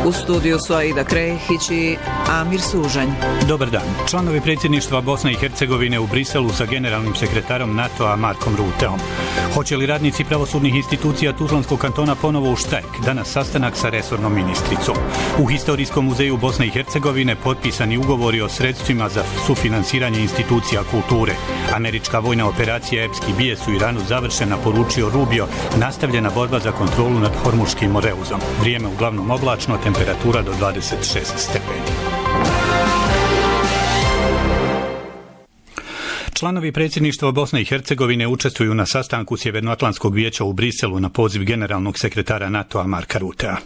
U studiju su Aida Krehić i Amir Sužanj. Dobar dan. Članovi predsjedništva Bosne i Hercegovine u Briselu sa generalnim sekretarom NATO-a Markom Ruteom. Hoće li radnici pravosudnih institucija Tuzlanskog kantona ponovo u štrajk? Danas sastanak sa resornom ministricom. U Historijskom muzeju Bosne i Hercegovine potpisani ugovori o sredstvima za sufinansiranje institucija kulture. Američka vojna operacija Epski bijes u Iranu završena, poručio Rubio, nastavljena borba za kontrolu nad Hormuškim moreuzom. Vrijeme uglavnom oblačno, temperatura do 26 stepeni. Članovi predsjedništva Bosne i Hercegovine učestvuju na sastanku Sjevernoatlantskog vijeća u Briselu na poziv generalnog sekretara NATO-a Marka Rutea.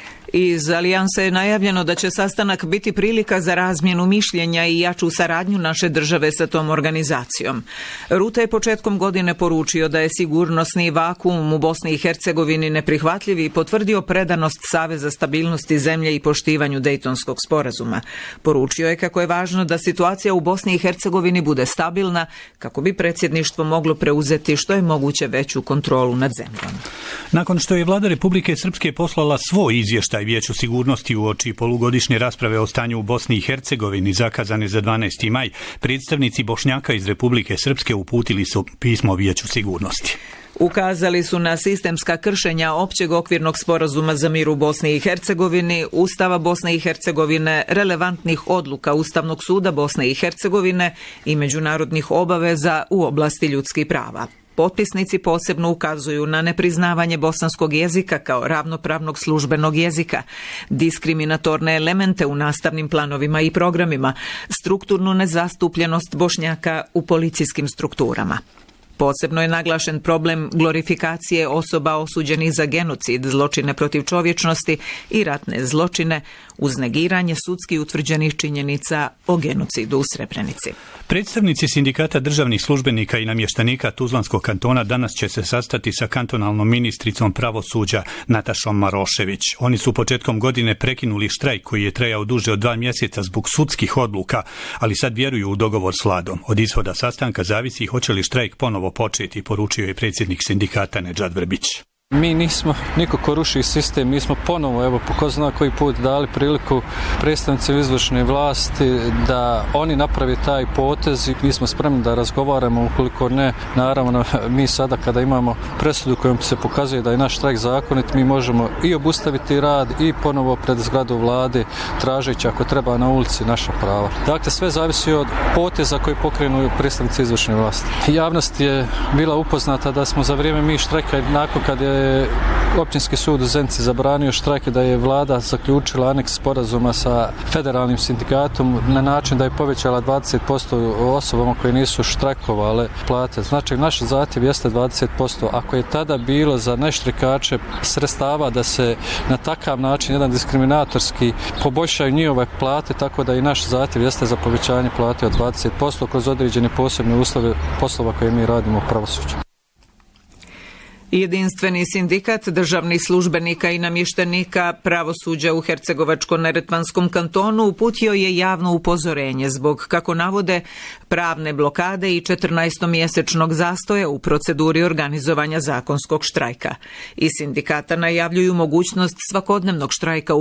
Iz alijanse je najavljeno da će sastanak biti prilika za razmjenu mišljenja i jaču saradnju naše države sa tom organizacijom. Rute je početkom godine poručio da je sigurnosni vakuum u Bosni i Hercegovini neprihvatljiv i potvrdio predanost Saveza stabilnosti zemlje i poštivanju Dejtonskog sporazuma. Poručio je kako je važno da situacija u Bosni i Hercegovini bude stabilna kako bi predsjedništvo moglo preuzeti što je moguće veću kontrolu nad zemljom. Nakon što je vlada Republike Srpske poslala svoj izvještaj Vijeću sigurnosti uoči polugodišnje rasprave o stanju u Bosni i Hercegovini zakazane za 12. maj, predstavnici Bošnjaka iz Republike Srpske uputili su pismo Vijeću sigurnosti. Ukazali su na sistemska kršenja općeg okvirnog sporazuma za mir u Bosni i Hercegovini, Ustava Bosne i Hercegovine, relevantnih odluka Ustavnog suda Bosne i Hercegovine i međunarodnih obaveza u oblasti ljudskih prava. Potpisnici posebno ukazuju na nepriznavanje bosanskog jezika kao ravnopravnog službenog jezika, diskriminatorne elemente u nastavnim planovima i programima, strukturnu nezastupljenost Bošnjaka u policijskim strukturama. Posebno je naglašen problem glorifikacije osoba osuđenih za genocid, zločine protiv čovječnosti i ratne zločine uz negiranje sudski utvrđenih činjenica o genocidu u Srebrenici. Predstavnici sindikata državnih službenika i namještenika Tuzlanskog kantona danas će se sastati sa kantonalnom ministricom pravosuđa Natašom Marošević. Oni su početkom godine prekinuli štrajk koji je trajao duže od 2 mjeseca zbog sudskih odluka, ali sad vjeruju u dogovor s vladom. Od ishoda sastanka zavisi hoće li štrajk ponovo početi, poručio je predsjednik sindikata Nedžad Vrbić. Mi nismo niko ko ruši sistem, mi smo ponovo, po ko zna koji put dali priliku predstavnicima izvršne vlasti da oni naprave taj potez i mi smo spremni da razgovaramo, ukoliko ne, naravno mi sada kada imamo presudu kojom se pokazuje da je naš štrajk zakonit, mi možemo i obustaviti rad i ponovo pred zgradu vlade tražeći ako treba na ulici naša prava. Dakle, sve zavisi od poteza koji pokrenu predstavnici izvršne vlasti. Javnost je bila upoznata da smo za vrijeme mi štrajka nakon kada je Općinski sud u Zenici zabranio štrajk, da je vlada zaključila aneks sporazuma sa federalnim sindikatom na način da je povećala 20% osobama koje nisu štrajkovale plate. Znači, naš zahtjev jeste 20%. Ako je tada bilo za neštrikače sredstava da se na takav način jedan diskriminatorski poboljšaju njihove plate, tako da i naš zahtjev jeste za povećanje plate od 20% kroz određene posebne uslove poslova koje mi radimo u pravosuđu. Jedinstveni sindikat državnih službenika i namještenika pravosuđa u Hercegovačko-neretvanskom kantonu uputio je javno upozorenje zbog, kako navode, pravne blokade i 14-mjesečnog zastoja u proceduri organizovanja zakonskog štrajka. Iz sindikata najavljuju mogućnost svakodnevnog štrajka u